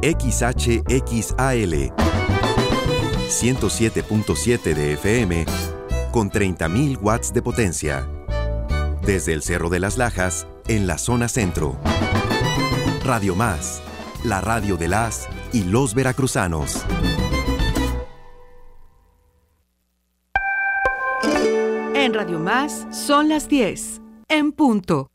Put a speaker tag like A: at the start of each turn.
A: XHXAL 107.7 de FM con 30.000 watts de potencia. Desde el Cerro de las Lajas, en la zona centro. Radio Más, la radio de las y los veracruzanos.
B: En Radio Más son las 10, en punto.